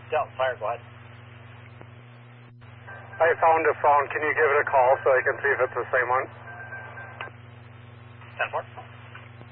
Delta Fire, go ahead. I found a phone. Can you give it a call so I can see if it's the same one? 10-4.